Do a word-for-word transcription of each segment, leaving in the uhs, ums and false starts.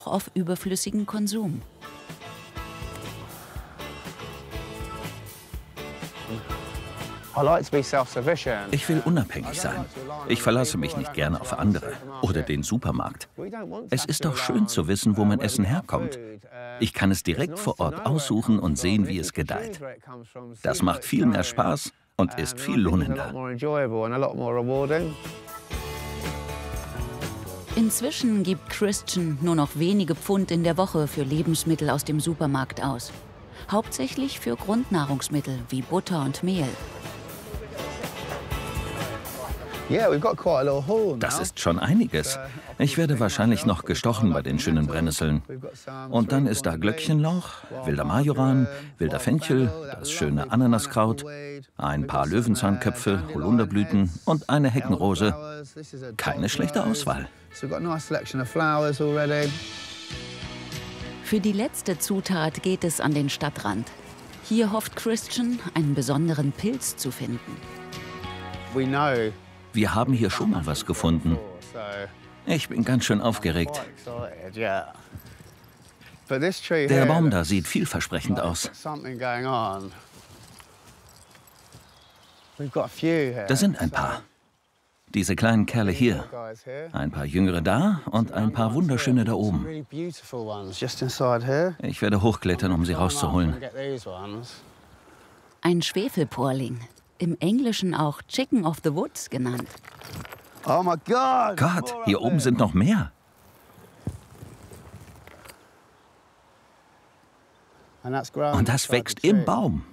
auf überflüssigen Konsum. Ich will unabhängig sein. Ich verlasse mich nicht gerne auf andere oder den Supermarkt. Es ist doch schön zu wissen, wo mein Essen herkommt. Ich kann es direkt vor Ort aussuchen und sehen, wie es gedeiht. Das macht viel mehr Spaß und ist viel lohnender. Inzwischen gibt Christian nur noch wenige Pfund in der Woche für Lebensmittel aus dem Supermarkt aus. Hauptsächlich für Grundnahrungsmittel wie Butter und Mehl. Das ist schon einiges. Ich werde wahrscheinlich noch gestochen bei den schönen Brennnesseln. Und dann ist da Glöckchenlauch, wilder Majoran, wilder Fenchel, das schöne Ananaskraut, ein paar Löwenzahnköpfe, Holunderblüten und eine Heckenrose. Keine schlechte Auswahl. Für die letzte Zutat geht es an den Stadtrand. Hier hofft Christian, einen besonderen Pilz zu finden. Wir haben hier schon mal was gefunden. Ich bin ganz schön aufgeregt. Der Baum da sieht vielversprechend aus. Da sind ein paar. Diese kleinen Kerle hier. Ein paar jüngere da und ein paar wunderschöne da oben. Ich werde hochklettern, um sie rauszuholen. Ein Schwefelporling, im Englischen auch Chicken of the Woods genannt. Oh mein Gott! Gott, hier oben sind noch mehr. Und das wächst im Baum.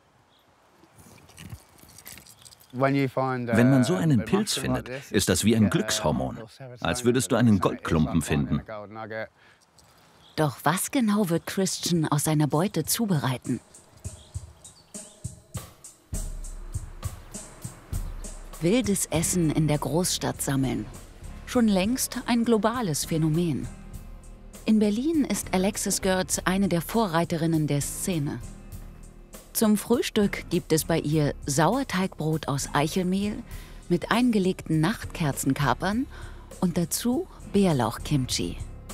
Wenn man so einen Pilz findet, ist das wie ein Glückshormon. Als würdest du einen Goldklumpen finden. Doch was genau wird Christian aus seiner Beute zubereiten? Wildes Essen in der Großstadt sammeln. Schon längst ein globales Phänomen. In Berlin ist Alexis Goertz eine der Vorreiterinnen der Szene. Zum Frühstück gibt es bei ihr Sauerteigbrot aus Eichelmehl mit eingelegten Nachtkerzenkapern und dazu Bärlauch-Kimchi.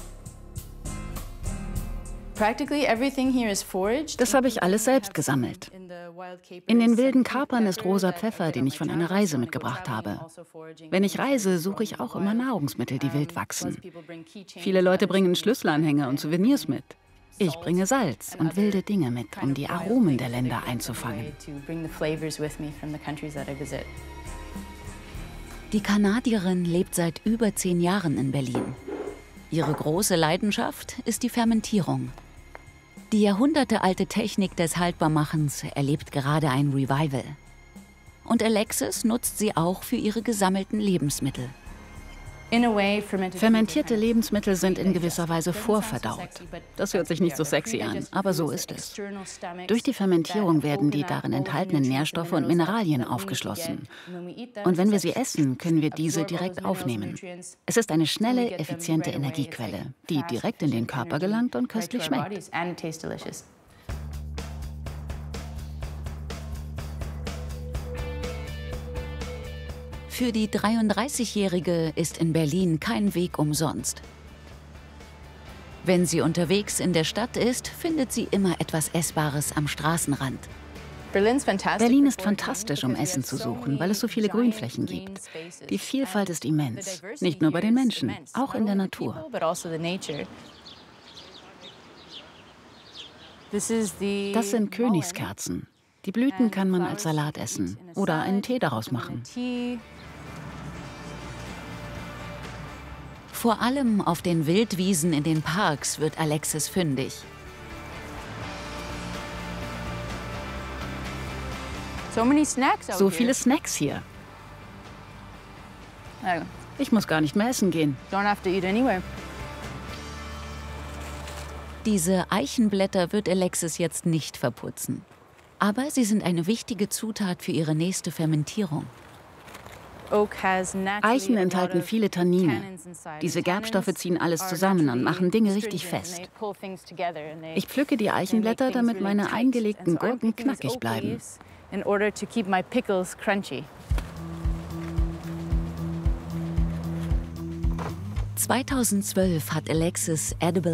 Das habe ich alles selbst gesammelt. In den wilden Kapern ist rosa Pfeffer, den ich von einer Reise mitgebracht habe. Wenn ich reise, suche ich auch immer Nahrungsmittel, die wild wachsen. Viele Leute bringen Schlüsselanhänger und Souvenirs mit. Ich bringe Salz und wilde Dinge mit, um die Aromen der Länder einzufangen. Die Kanadierin lebt seit über zehn Jahren in Berlin. Ihre große Leidenschaft ist die Fermentierung. Die jahrhundertealte Technik des Haltbarmachens erlebt gerade ein Revival. Und Alexis nutzt sie auch für ihre gesammelten Lebensmittel. Fermentierte Lebensmittel sind in gewisser Weise vorverdaut. Das hört sich nicht so sexy an, aber so ist es. Durch die Fermentierung werden die darin enthaltenen Nährstoffe und Mineralien aufgeschlossen. Und wenn wir sie essen, können wir diese direkt aufnehmen. Es ist eine schnelle, effiziente Energiequelle, die direkt in den Körper gelangt und köstlich schmeckt. Für die dreiunddreißigjährige ist in Berlin kein Weg umsonst. Wenn sie unterwegs in der Stadt ist, findet sie immer etwas Essbares am Straßenrand. Berlin ist fantastisch, um Essen zu suchen, weil es so viele Grünflächen gibt. Die Vielfalt ist immens, nicht nur bei den Menschen, auch in der Natur. Das sind Königskerzen. Die Blüten kann man als Salat essen oder einen Tee daraus machen. Vor allem auf den Wildwiesen in den Parks wird Alexis fündig. So viele Snacks hier. Ich muss gar nicht mehr essen gehen. Diese Eichenblätter wird Alexis jetzt nicht verputzen. Aber sie sind eine wichtige Zutat für ihre nächste Fermentierung. Eichen enthalten viele Tannine. Diese Gerbstoffe ziehen alles zusammen und machen Dinge richtig fest. Ich pflücke die Eichenblätter, damit meine eingelegten Gurken knackig bleiben. zweitausendzwölf hat Alexis Edible